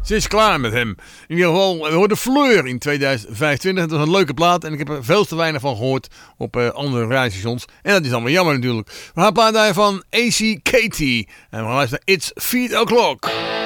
Ze is klaar met hem. In ieder geval, we hoorden Fleur in 2025. Het was een leuke plaat en ik heb er veel te weinig van gehoord op andere radiostations. En dat is allemaal jammer natuurlijk. We gaan een plaat van AC Katie. En we gaan luisteren naar It's 4 o'clock.